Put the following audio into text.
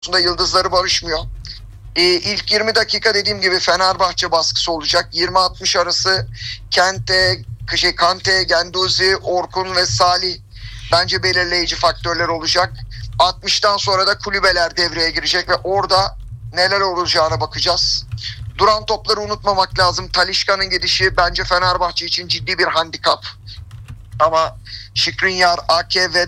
yıldızları barışmıyor. İlk 20 dakika dediğim gibi Fenerbahçe baskısı olacak. 20-60 arası Kante, Genduzi, Orkun ve Salih bence belirleyici faktörler olacak. 60'tan sonra da kulübeler devreye girecek ve orada neler olacağına bakacağız. Duran topları unutmamak lazım. Talisca'nın gidişi bence Fenerbahçe için ciddi bir handikap. Ama Skriniar, Ake ve